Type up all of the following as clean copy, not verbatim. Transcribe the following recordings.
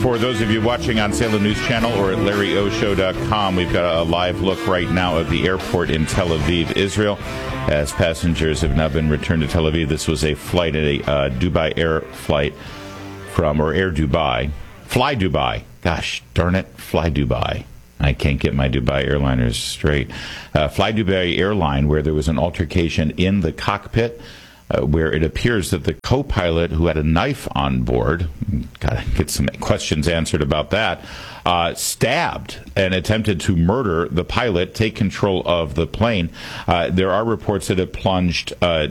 For those of you watching on Salem News Channel or at LarryOShow.com, we've got a live look right now of the airport in Tel Aviv, Israel, as passengers have now been returned to Tel Aviv. This was a flight, a Dubai Air flight from, or Air Dubai. Fly Dubai. Gosh darn it, Fly Dubai. I can't get my Dubai airliners straight. Fly Dubai airline, where there was an altercation in the cockpit, where it appears that the co-pilot, who had a knife on board, got to get some questions answered about that, stabbed and attempted to murder the pilot, take control of the plane. There are reports that it plunged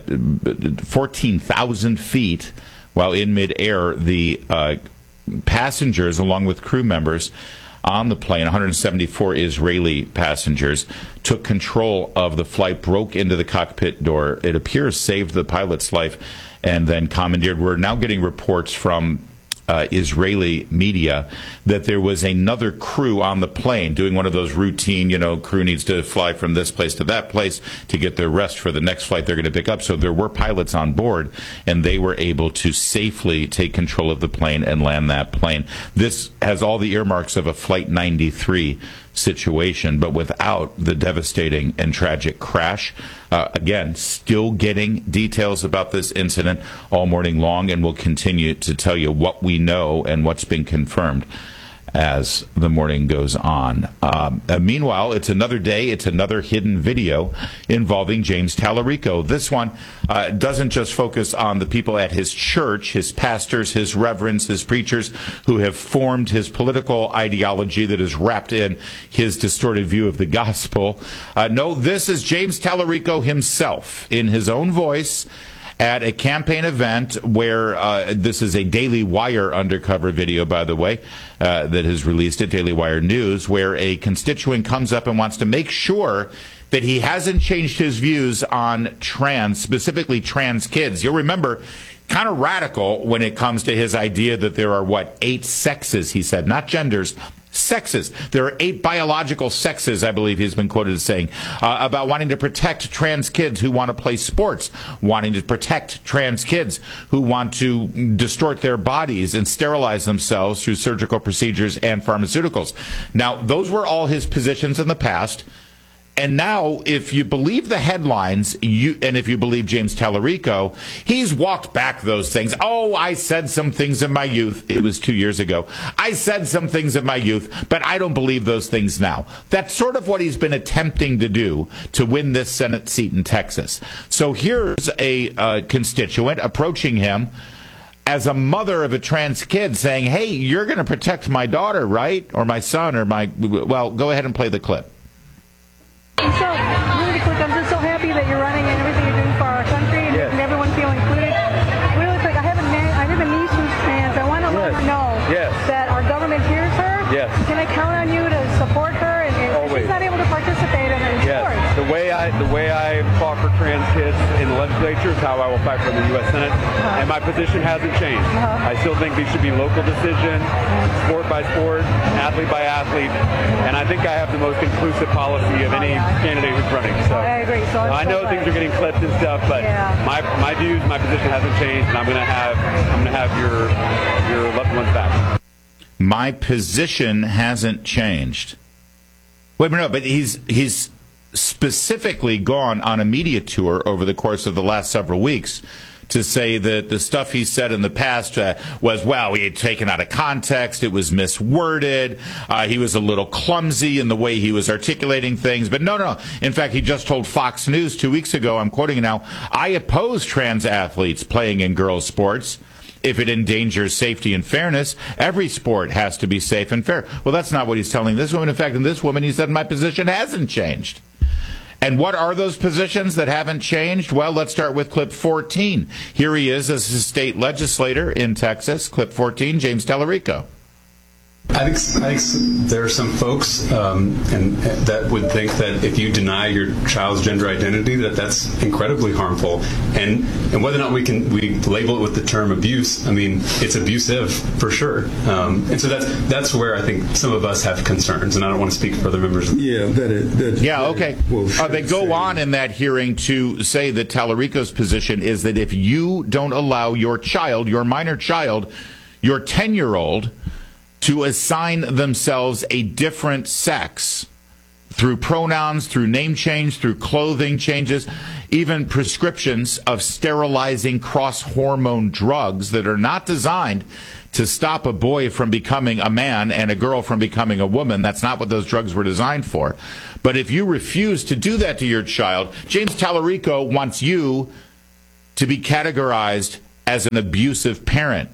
14,000 feet while in midair. The passengers, along with crew members on the plane, 174 Israeli passengers, took control of the flight, broke into the cockpit door. It appears saved the pilot's life and then commandeered. We're now getting reports from Israeli media that there was another crew on the plane doing one of those routine, crew needs to fly from this place to that place to get their rest for the next flight they're going to pick up. So there were pilots on board, and they were able to safely take control of the plane and land that plane. This has all the earmarks of a Flight 93 situation, but without the devastating and tragic crash. Again, still getting details about this incident all morning long, and we'll continue to tell you what we know and what's been confirmed as the morning goes on. Meanwhile, it's another day, it's another hidden video involving James Tallarico. This one doesn't just focus on the people at his church, his pastors, his reverends, his preachers, who have formed his political ideology that is wrapped in his distorted view of the gospel. No, this is James Tallarico himself, in his own voice, at a campaign event where this is a Daily Wire undercover video, by the way, that has released at Daily Wire News, where a constituent comes up and wants to make sure that he hasn't changed his views on trans, specifically trans kids. You'll remember, kind of radical when it comes to his idea that there are, 8 sexes, he said, not genders, sexes. There are 8 biological sexes, I believe he's been quoted as saying, about wanting to protect trans kids who want to play sports, wanting to protect trans kids who want to distort their bodies and sterilize themselves through surgical procedures and pharmaceuticals. Now, those were all his positions in the past. And now, if you believe the headlines, and if you believe James Tallarico, he's walked back those things. Oh, I said some things in my youth. It was 2 years ago. I said some things in my youth, but I don't believe those things now. That's sort of what he's been attempting to do to win this Senate seat in Texas. So here's a constituent approaching him as a mother of a trans kid saying, hey, you're going to protect my daughter, right? Or my son, or well, go ahead and play the clip. So, really quick, I'm just so happy that you're running and everything you're doing for our country and making everyone feel included. Really quick, I have a niece who's trans. I want to let her know that our government hears her. Yes. Can I count on you to support her? And she's not able to participate in sports. The way I fought for trans kids in the legislature is how I will fight for the U.S. Senate, and my position hasn't changed. I still think these should be local decision, sport by sport, athlete by athlete, and I think I have the most inclusive policy of any candidate who's running. So I agree. So I know things are getting clipped and stuff, but my views, my position hasn't changed, and I'm going to have your loved ones back. My position hasn't changed. Wait, no, but he's specifically gone on a media tour over the course of the last several weeks to say that the stuff he said in the past was, well, he had taken out of context, it was misworded, he was a little clumsy in the way he was articulating things. But no. In fact, he just told Fox News 2 weeks ago, I'm quoting now, I oppose trans athletes playing in girls' sports. If it endangers safety and fairness, every sport has to be safe and fair. Well, that's not what he's telling this woman. In fact, in this woman, he said, my position hasn't changed. And what are those positions that haven't changed? Well, let's start with clip 14. Here he is as a state legislator in Texas. Clip 14, James Tallarico. I think there are some folks and that would think that if you deny your child's gender identity, that's incredibly harmful. And whether or not we label it with the term abuse, I mean, it's abusive for sure. And so that's where I think some of us have concerns, and I don't want to speak for other members. Okay. They go on in that hearing to say that Tallarico's position is that if you don't allow your child, your minor child, your 10-year-old, to assign themselves a different sex through pronouns, through name change, through clothing changes, even prescriptions of sterilizing cross-hormone drugs that are not designed to stop a boy from becoming a man and a girl from becoming a woman. That's not what those drugs were designed for. But if you refuse to do that to your child, James Tallarico wants you to be categorized as an abusive parent.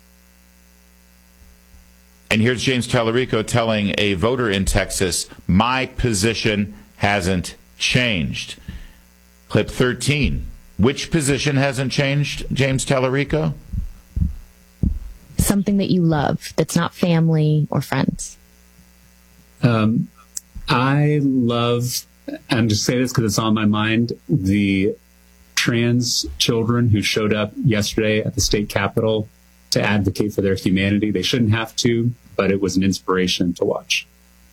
And here's James Tallarico telling a voter in Texas, my position hasn't changed. Clip 13. Which position hasn't changed, James Tallarico? Something that you love that's not family or friends. I love, and just say this because it's on my mind, the trans children who showed up yesterday at the state capitol to advocate for their humanity. They shouldn't have to, but it was an inspiration to watch.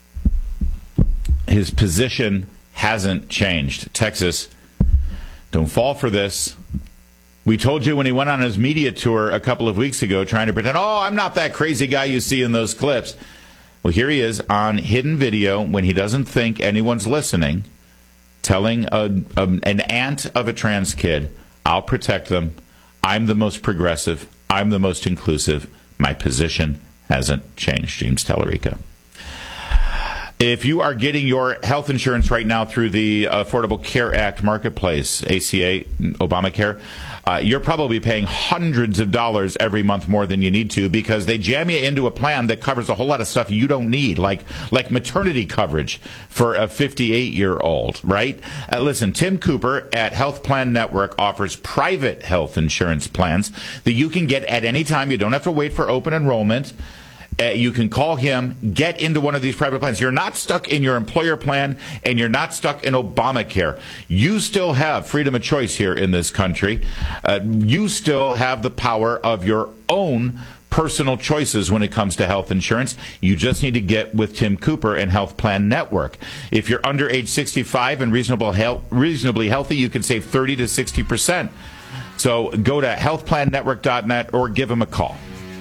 His position hasn't changed. Texas, don't fall for this. We told you when he went on his media tour a couple of weeks ago trying to pretend, oh, I'm not that crazy guy you see in those clips. Well, here he is on hidden video when he doesn't think anyone's listening, telling an aunt of a trans kid, I'll protect them. I'm the most progressive. I'm the most inclusive. My position hasn't changed. James Tallarico. If you are getting your health insurance right now through the Affordable Care Act Marketplace, ACA, Obamacare, you're probably paying hundreds of dollars every month more than you need to because they jam you into a plan that covers a whole lot of stuff you don't need, like maternity coverage for a 58-year-old, right? Listen, Tim Cooper at Health Plan Network offers private health insurance plans that you can get at any time. You don't have to wait for open enrollment. You can call him, get into one of these private plans. You're not stuck in your employer plan, and you're not stuck in Obamacare. You still have freedom of choice here in this country. You still have the power of your own personal choices when it comes to health insurance. You just need to get with Tim Cooper and Health Plan Network. If you're under age 65 and reasonably healthy, you can save 30 to 60%. So go to healthplannetwork.net or give him a call.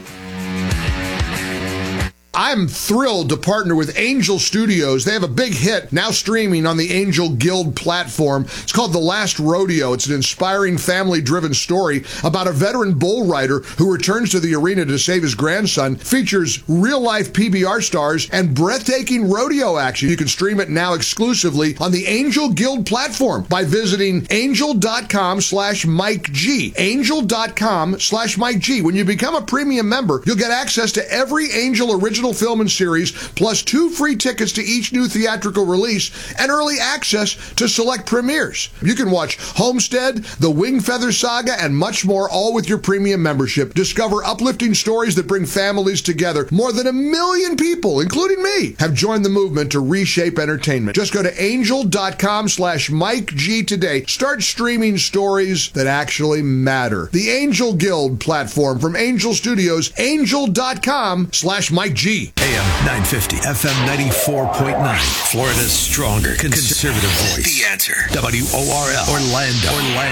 I'm thrilled to partner with Angel Studios. They have a big hit now streaming on the Angel Guild platform. It's called The Last Rodeo. It's an inspiring family-driven story about a veteran bull rider who returns to the arena to save his grandson. Features real-life PBR stars and breathtaking rodeo action. You can stream it now exclusively on the Angel Guild platform by visiting angel.com/Mike G. Angel.com/Mike G. When you become a premium member, you'll get access to every Angel original film and series, plus 2 free tickets to each new theatrical release and early access to select premieres. You can watch Homestead, The Wingfeather Saga, and much more, all with your premium membership. Discover uplifting stories that bring families together. More than 1 million people, including me, have joined the movement to reshape entertainment. Just go to angel.com/Mike G today. Start streaming stories that actually matter. The Angel Guild platform from Angel Studios, angel.com/Mike G. AM 950, FM 94.9. Florida's stronger conservative voice. The Answer. WORL. Orlando.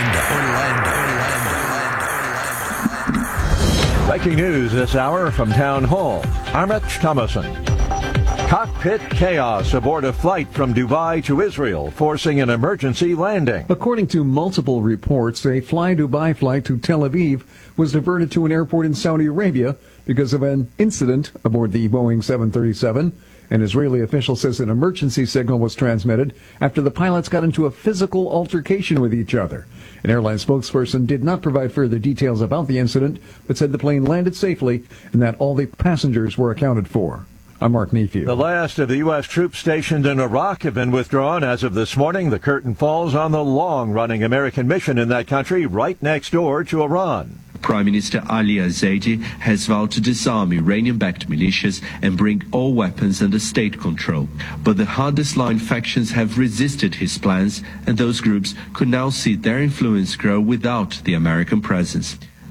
Breaking news this hour from Town Hall. I'm Rich Thomason. Cockpit chaos aboard a flight from Dubai to Israel, forcing an emergency landing. According to multiple reports, a Fly Dubai flight to Tel Aviv was diverted to an airport in Saudi Arabia because of an incident aboard the Boeing 737. An Israeli official says an emergency signal was transmitted after the pilots got into a physical altercation with each other. An airline spokesperson did not provide further details about the incident, but said the plane landed safely and that all the passengers were accounted for. I'm Mark Nephew. The last of the U.S. troops stationed in Iraq have been withdrawn as of this morning. The curtain falls on the long-running American mission in that country right next door to Iran. Prime Minister Ali al-Zaidi has vowed to disarm Iranian-backed militias and bring all weapons under state control. But the hardest-line factions have resisted his plans, and those groups could now see their influence grow without the American presence.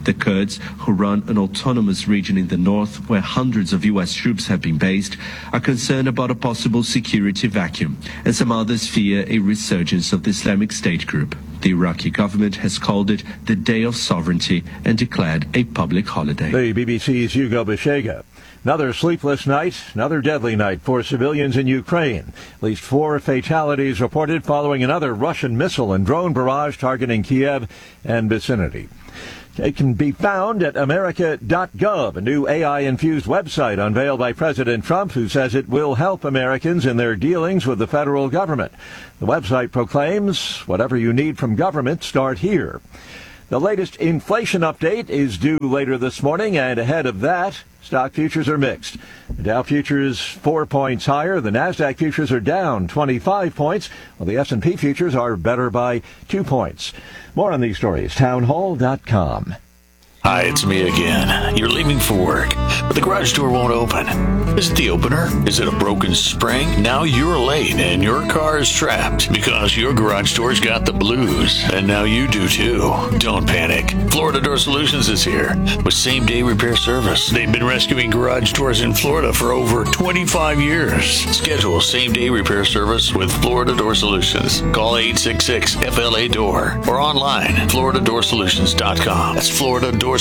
The Kurds, who run an autonomous region in the north where hundreds of U.S. troops have been based, are concerned about a possible security vacuum, and some others fear a resurgence of the Islamic State group. The Iraqi government has called it the Day of Sovereignty and declared a public holiday. The BBC's Hugo Bashega. Another sleepless night, another deadly night for civilians in Ukraine. At least 4 fatalities reported following another Russian missile and drone barrage targeting Kiev and vicinity. It can be found at America.gov, a new AI-infused website unveiled by President Trump, who says it will help Americans in their dealings with the federal government. The website proclaims, whatever you need from government, start here. The latest inflation update is due later this morning, and ahead of that, stock futures are mixed. The Dow futures 4 points higher. The NASDAQ futures are down 25 points, while the S&P futures are better by 2 points. More on these stories, townhall.com. Hi, it's me again. You're leaving for work, but the garage door won't open. Is it the opener? Is it a broken spring? Now you're late and your car is trapped because your garage door's got the blues. And now you do too. Don't panic. Florida Door Solutions is here with same-day repair service. They've been rescuing garage doors in Florida for over 25 years. Schedule same-day repair service with Florida Door Solutions. Call 866-FLA-DOOR or online at FloridaDoorSolutions.com. That's FloridaDoorSolutions.com.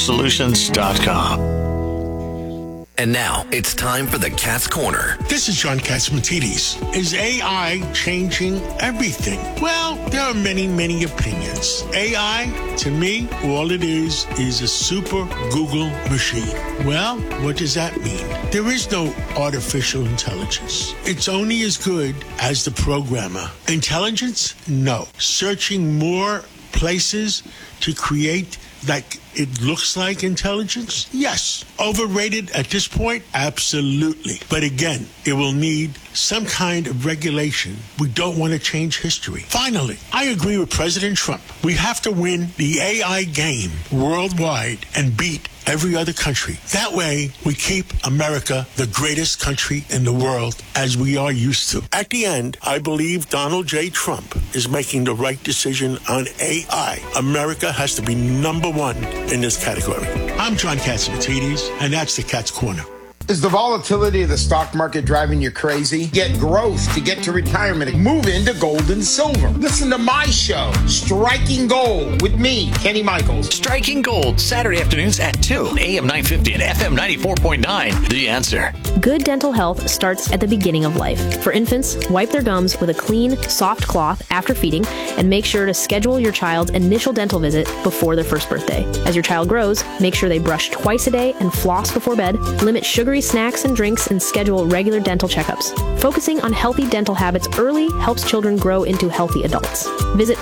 And now it's time for the Cat's Corner. This is John Catsimatidis. Is AI changing everything? Well, there are many, many opinions. AI, to me, all it is a super Google machine. Well, what does that mean? There is no artificial intelligence. It's only as good as the programmer. Intelligence? No. Searching more places to create like it looks like intelligence? Yes. Overrated at this point? Absolutely. But again, it will need some kind of regulation. We don't want to change history. Finally, I agree with President Trump. We have to win the AI game worldwide and beat every other country. That way, we keep America the greatest country in the world, as we are used to. At the end, I believe Donald J. Trump is making the right decision on AI. America has to be number one in this category. I'm John Catsimatidis, and that's the Cat's Corner. Is the volatility of the stock market driving you crazy? Get growth to get to retirement. Move into gold and silver. Listen to my show, Striking Gold, with me, Kenny Michaels. Striking Gold, Saturday afternoons at 2, AM 950 and FM 94.9. The Answer. Good dental health starts at the beginning of life. For infants, wipe their gums with a clean, soft cloth after feeding, and make sure to schedule your child's initial dental visit before their first birthday. As your child grows, make sure they brush twice a day and floss before bed, limit sugary snacks and drinks, and schedule regular dental checkups. Focusing on healthy dental habits early helps children grow into healthy adults. Visit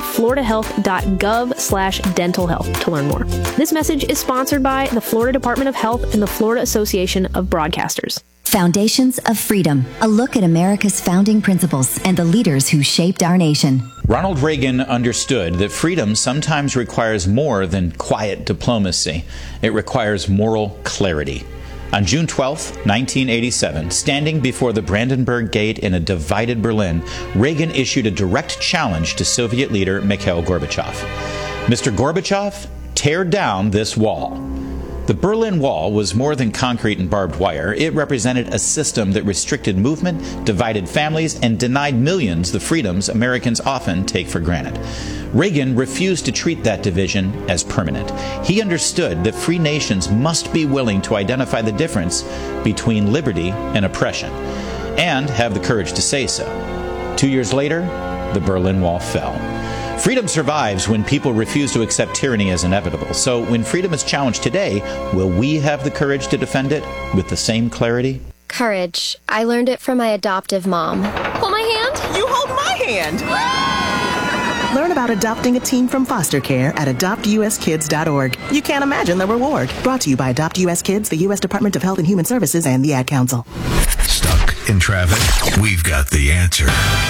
floridahealth.gov/dental health to learn more. This message is sponsored by the Florida Department of Health and the Florida Association of Broadcasters. Foundations of Freedom, a look at America's founding principles and the leaders who shaped our nation. Ronald Reagan understood that freedom sometimes requires more than quiet diplomacy. It requires moral clarity. On June 12, 1987, standing before the Brandenburg Gate in a divided Berlin, Reagan issued a direct challenge to Soviet leader Mikhail Gorbachev. Mr. Gorbachev, tear down this wall. The Berlin Wall was more than concrete and barbed wire. It represented a system that restricted movement, divided families, and denied millions the freedoms Americans often take for granted. Reagan refused to treat that division as permanent. He understood that free nations must be willing to identify the difference between liberty and oppression, and have the courage to say so. 2 years later, the Berlin Wall fell. Freedom survives when people refuse to accept tyranny as inevitable. So when freedom is challenged today, will we have the courage to defend it with the same clarity? Courage. I learned it from my adoptive mom. Hold my hand. You hold my hand. Learn about adopting a teen from foster care at adoptuskids.org. You can't imagine the reward. Brought to you by Adopt US Kids, the U.S. Department of Health and Human Services, and the Ad Council. Stuck in traffic? We've got the answer.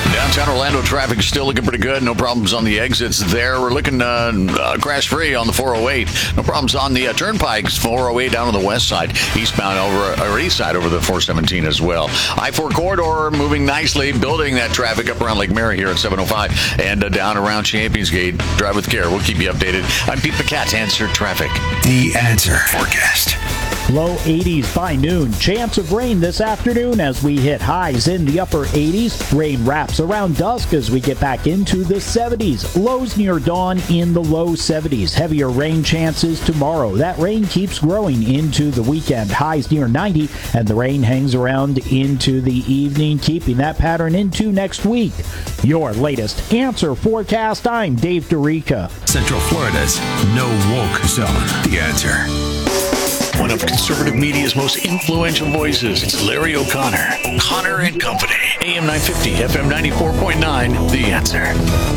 Downtown Orlando traffic is still looking pretty good. No problems on the exits there. We're looking crash-free on the 408. No problems on the turnpikes, 408 down on the west side, eastbound or east side over the 417 as well. I-4 corridor moving nicely, building that traffic up around Lake Mary here at 705 and down around Champions Gate. Drive with care. We'll keep you updated. I'm Pete McCat, Answer Traffic. The Answer Forecast. Low 80s by noon. Chance of rain this afternoon as we hit highs in the upper 80s. Rain wraps around dusk as we get back into the 70s. Lows near dawn in the low 70s. Heavier rain chances tomorrow. That rain keeps growing into the weekend. Highs near 90, and the rain hangs around into the evening, keeping that pattern into next week. Your latest Answer Forecast. I'm Dave DeRica. Central Florida's No Woke Zone. The Answer. One of conservative media's most influential voices. It's Larry O'Connor. Connor and Company. AM 950, FM 94.9. The Answer.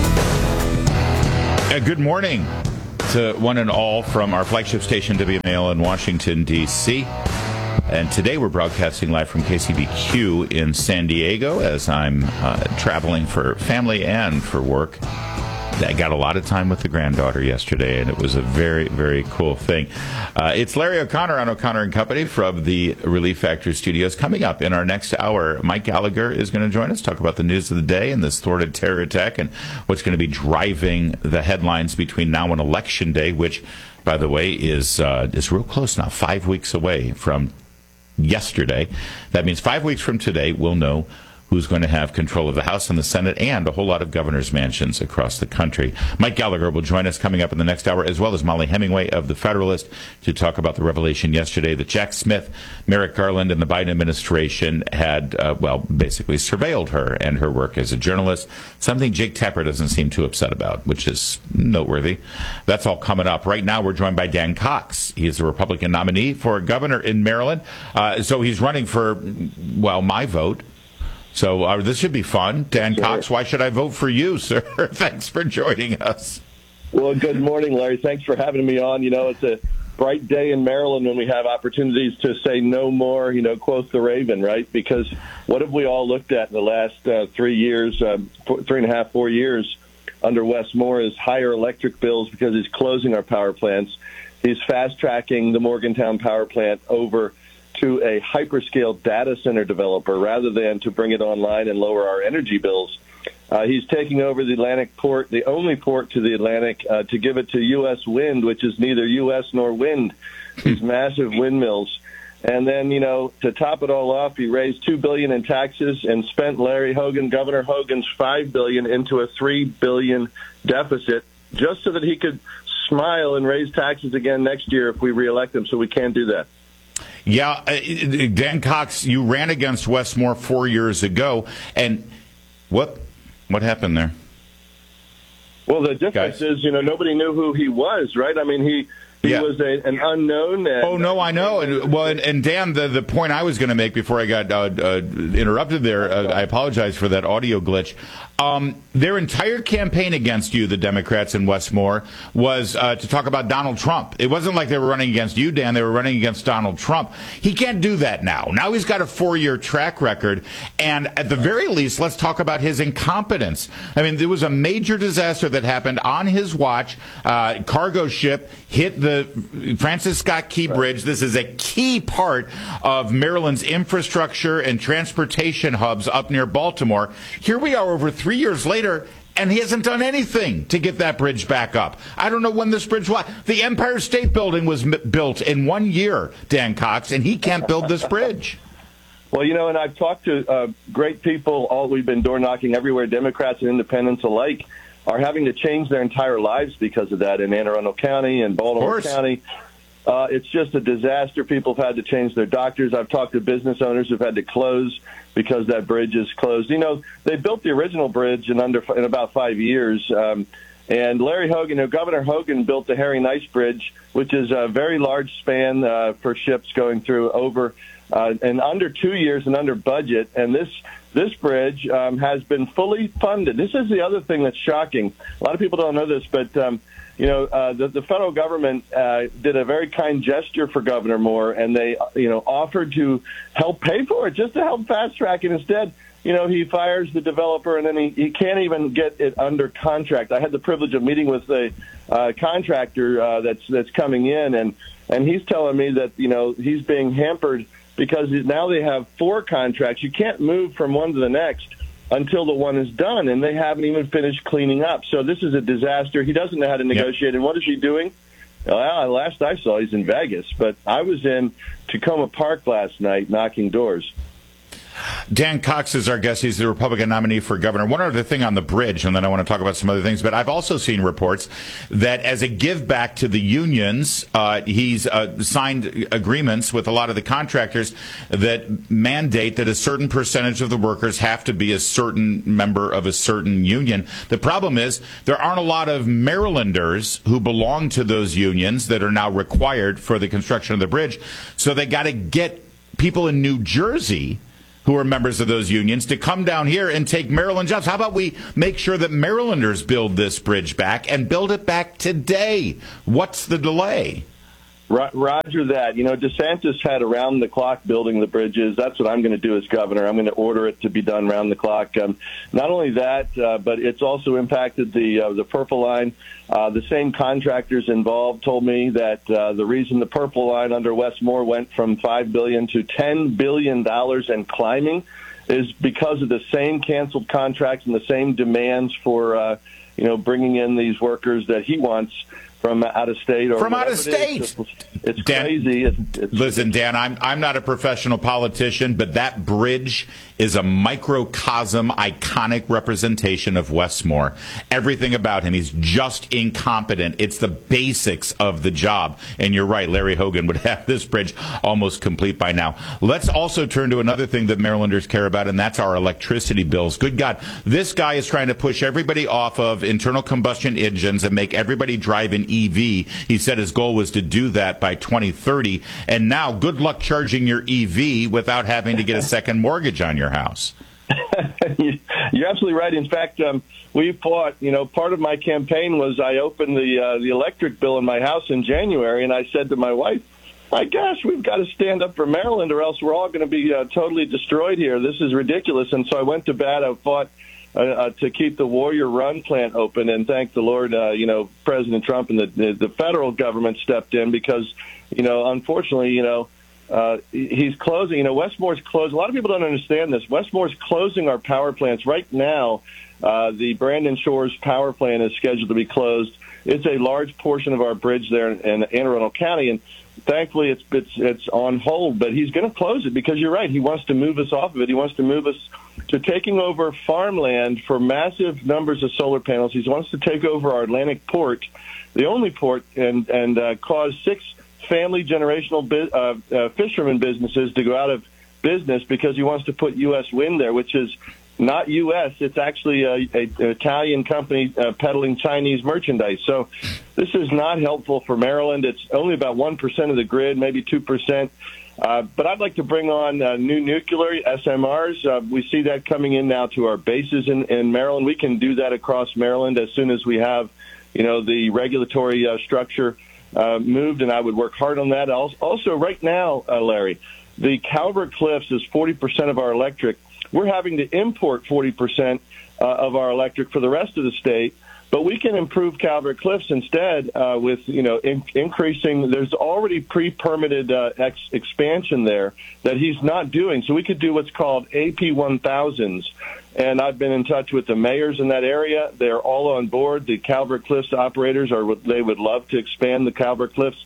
Good morning to one and all from our flagship station, WMAL in Washington, D.C. And today we're broadcasting live from KCBQ in San Diego as I'm traveling for family and for work. I got a lot of time with the granddaughter yesterday, and it was a very, very cool thing. It's Larry O'Connor on O'Connor and Company from the Relief Factor Studios. Coming up in our next hour, Mike Gallagher is going to join us, talk about the news of the day and this thwarted terror attack and what's going to be driving the headlines between now and Election Day, which, by the way, is real close now, 5 weeks away from yesterday. That means 5 weeks from today, we'll know who's going to have control of the House and the Senate and a whole lot of governor's mansions across the country. Mike Gallagher will join us coming up in the next hour, as well as Molly Hemingway of The Federalist, to talk about the revelation yesterday that Jack Smith, Merrick Garland, and the Biden administration had, basically surveilled her and her work as a journalist, something Jake Tapper doesn't seem too upset about, which is noteworthy. That's all coming up. Right now, we're joined by Dan Cox. He is the Republican nominee for governor in Maryland. So he's running for, my vote. So this should be fun. Dan Cox, why should I vote for you, sir? Thanks for joining us. Well, good morning, Larry. Thanks for having me on. You know, it's a bright day in Maryland when we have opportunities to say no more, quote the Raven, right? Because what have we all looked at in the last 3 years, 3.5, 4 years under Wes Moore is higher electric bills because he's closing our power plants. He's fast-tracking the Morgantown power plant over to a hyperscale data center developer rather than to bring it online and lower our energy bills. He's taking over the Atlantic port, the only port to the Atlantic, to give it to U.S. Wind, which is neither U.S. nor wind, these massive windmills. And then, to top it all off, he raised $2 billion in taxes and spent Governor Hogan's $5 billion into a $3 billion deficit just so that he could smile and raise taxes again next year if we reelect him. So we can't do that. Yeah, Dan Cox, you ran against Wes Moore 4 years ago, and what happened there? Well, the difference is, nobody knew who he was, right? I mean, he was an unknown. Oh, no, I know. And Dan, the point I was going to make before I got interrupted there, I apologize for that audio glitch. Their entire campaign against you, the Democrats and Wes Moore, was to talk about Donald Trump. It wasn't like they were running against you, Dan. They were running against Donald Trump. He can't do that now. Now he's got a 4-year track record. And at the very least, let's talk about his incompetence. I mean, there was a major disaster that happened on his watch. Cargo ship hit the Francis Scott Key Bridge. This is a key part of Maryland's infrastructure and transportation hubs up near Baltimore. Here we are over 3 years later, and he hasn't done anything to get that bridge back up. I don't know when this bridge was. The Empire State Building was built in 1 year, Dan Cox, and he can't build this bridge. Well, and I've talked to great people. We've been door knocking everywhere. Democrats and independents alike are having to change their entire lives because of that in Anne Arundel County and Baltimore County. It's just a disaster. People have had to change their doctors. I've talked to business owners who've had to close because that bridge is closed. They built the original bridge in about 5 years. And Larry Hogan, Governor Hogan built the Harry Nice Bridge, which is a very large span for ships going through over in under 2 years and under budget. And this bridge has been fully funded. This is the other thing that's shocking. A lot of people don't know this, but the federal government did a very kind gesture for Governor Moore, and they offered to help pay for it, just to help fast track it. Instead, he fires the developer, and then he can't even get it under contract. I had the privilege of meeting with the contractor that's coming in, and he's telling me that, he's being hampered because now they have 4 contracts. You can't move from one to the next until the one is done, and they haven't even finished cleaning up. So this is a disaster. He doesn't know how to negotiate. And what is he doing? Well, last I saw, he's in Vegas. But I was in Tacoma Park last night knocking doors. Dan Cox is our guest. He's the Republican nominee for governor. One other thing on the bridge, and then I want to talk about some other things, but I've also seen reports that as a give back to the unions, he's signed agreements with a lot of the contractors that mandate that a certain percentage of the workers have to be a certain member of a certain union. The problem is there aren't a lot of Marylanders who belong to those unions that are now required for the construction of the bridge. So they got to get people in New Jersey who are members of those unions to come down here and take Maryland jobs. How about we make sure that Marylanders build this bridge back and build it back today? What's the delay? Roger that. DeSantis had around the clock building the bridges. That's what I'm going to do as governor. I'm going to order it to be done around the clock. Not only that, but it's also impacted the Purple Line. The same contractors involved told me that the reason the Purple Line under Wes Moore went from $5 billion to $10 billion and climbing is because of the same canceled contracts and the same demands for bringing in these workers that he wants from out of state or from out of state. It's Dan, crazy. Listen, Dan, I'm not a professional politician, but that bridge is a microcosm, iconic representation of Wes Moore. Everything about him, he's just incompetent. It's the basics of the job. And you're right, Larry Hogan would have this bridge almost complete by now. Let's also turn to another thing that Marylanders care about, and that's our electricity bills. Good God, this guy is trying to push everybody off of internal combustion engines and make everybody drive an EV. He said his goal was to do that by 2030. And now, good luck charging your EV without having to get a second mortgage on your house. You're absolutely right. In fact, we fought, part of my campaign was I opened the electric bill in my house in January, and I said to my wife, my gosh, we've got to stand up for Maryland or else we're all going to be totally destroyed here. This is ridiculous. And so I went to bat. I fought to keep the Warrior Run plant open, and thank the Lord, President Trump and the federal government stepped in because, unfortunately, he's closing. Wes Moore's closed. A lot of people don't understand this. Wes Moore's closing our power plants right now. The Brandon Shores power plant is scheduled to be closed. It's a large portion of our bridge there in Anne Arundel County, and thankfully it's on hold. But he's going to close it because you're right. He wants to move us off of it. He wants to move us to taking over farmland for massive numbers of solar panels. He wants to take over our Atlantic port, the only port, and cause 6 family generational fishermen businesses to go out of business because he wants to put U.S. wind there, which is not U.S. It's actually an Italian company peddling Chinese merchandise. So this is not helpful for Maryland. It's only about 1% of the grid, maybe 2%. But I'd like to bring on new nuclear SMRs. We see that coming in now to our bases in Maryland. We can do that across Maryland as soon as we have, the regulatory structure moved, and I would work hard on that. Also, right now, Larry, the Calvert Cliffs is 40% of our electric. We're having to import 40% of our electric for the rest of the state. But we can improve Calvert Cliffs instead with, increasing. There's already pre-permitted expansion there that he's not doing. So we could do what's called AP1000s. And I've been in touch with the mayors in that area. They're all on board. The Calvert Cliffs operators they would love to expand the Calvert Cliffs.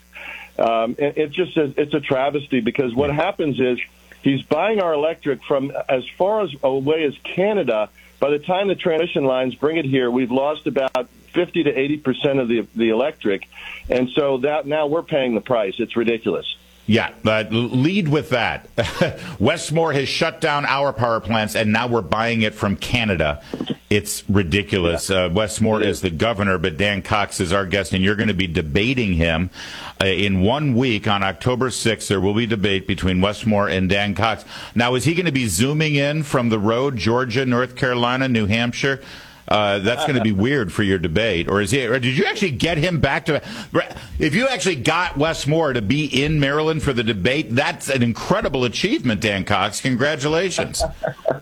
It's a travesty because what happens is he's buying our electric from as far away as Canada. By the time the transmission lines bring it here, we've lost about 50 to 80% of the electric. And so that now we're paying the price. It's ridiculous. Yeah, lead with that. Wes Moore has shut down our power plants, and now we're buying it from Canada. It's ridiculous. Wes Moore is the governor, but Dan Cox is our guest, and you're going to be debating him in 1 week on October 6th. There will be debate between Wes Moore and Dan Cox. Now, is he going to be zooming in from the road, Georgia, North Carolina, New Hampshire? That's going to be weird for your debate. Or did you actually get him back to? If you actually got Wes Moore to be in Maryland for the debate, that's an incredible achievement, Dan Cox. Congratulations.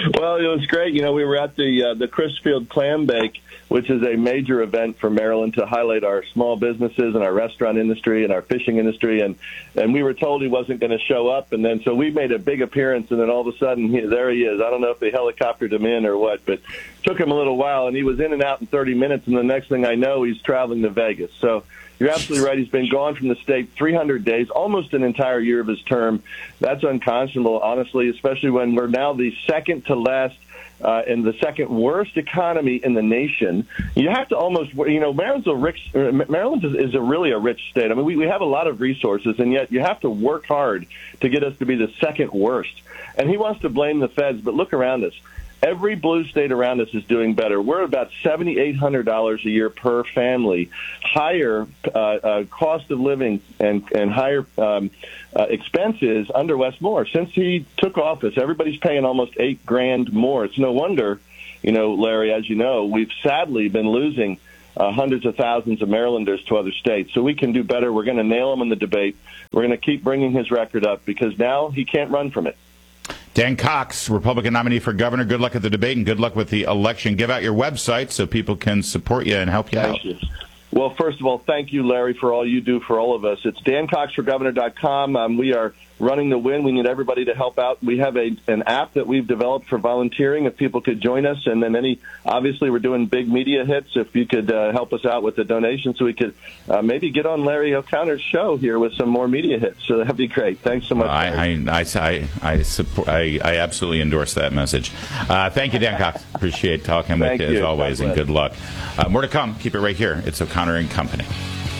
Well, it was great. You know, we were at the Crisfield Clam Bake, which is a major event for Maryland to highlight our small businesses and our restaurant industry and our fishing industry. And we were told he wasn't going to show up. And then so we made a big appearance, and then all of a sudden, there he is. I don't know if they helicoptered him in or what, but it took him a little while. And he was in and out in 30 minutes. And the next thing I know, he's traveling to Vegas. So you're absolutely right. He's been gone from the state 300 days, almost an entire year of his term. That's unconscionable, honestly, especially when we're now the second to last and the second worst economy in the nation. You have to almost, Maryland is really a rich state. I mean, we have a lot of resources, and yet you have to work hard to get us to be the second worst. And he wants to blame the feds, but look around us. Every blue state around us is doing better. We're about $7,800 a year per family, higher cost of living and higher expenses under Wes Moore. Since he took office, everybody's paying almost $8,000 more. It's no wonder, Larry, as you know, we've sadly been losing hundreds of thousands of Marylanders to other states. So we can do better. We're going to nail him in the debate. We're going to keep bringing his record up because now he can't run from it. Dan Cox, Republican nominee for governor. Good luck at the debate and good luck with the election. Give out your website so people can support you and help you out. Thank you. Well, first of all, thank you, Larry, for all you do for all of us. It's dancoxforgovernor.com. We are running the win. We need everybody to help out. We have an app that we've developed for volunteering if people could join us. And then obviously we're doing big media hits. If you could help us out with the donation so we could maybe get on Larry O'Connor's show here with some more media hits. So that'd be great. Thanks so much. I support. I absolutely endorse that message. Thank you, Dan Cox. Appreciate talking with you as always, and good luck. More to come. Keep it right here. It's O'Connor and Company.